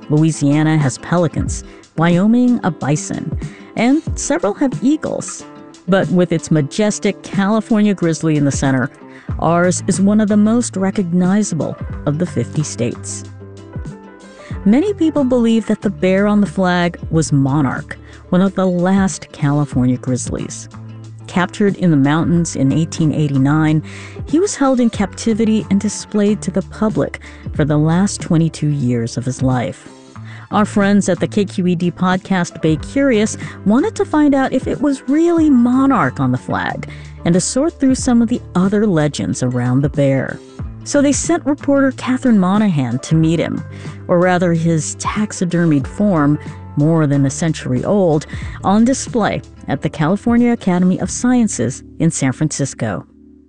Louisiana has pelicans, Wyoming a bison, and several have eagles. But with its majestic California grizzly in the center, ours is one of the most recognizable of the 50 states. Many people believe that the bear on the flag was Monarch, one of the last California grizzlies. Captured in the mountains in 1889, he was held in captivity and displayed to the public for the last 22 years of his life. Our friends at the KQED podcast Bay Curious wanted to find out if it was really Monarch on the flag and to sort through some of the other legends around the bear. So they sent reporter Catherine Monahan to meet him, or rather his taxidermied form, more than a century old, on display at the California Academy of Sciences in San Francisco.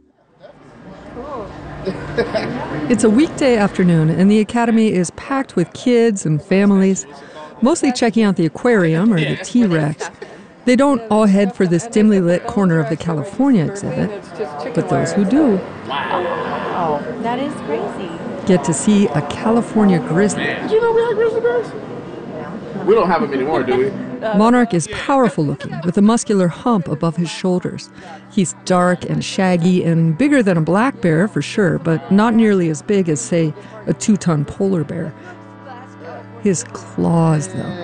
It's a weekday afternoon, and the Academy is packed with kids and families, mostly checking out the aquarium or the T-Rex. They don't all head for this dimly lit corner of the California exhibit, but those who do That is crazy. get to see a California grizzly. Did you know we had grizzly bears? We don't have them anymore, do we? Monarch is powerful looking, with a muscular hump above his shoulders. He's dark and shaggy and bigger than a black bear for sure, but not nearly as big as, say, a 2-ton polar bear. His claws, though.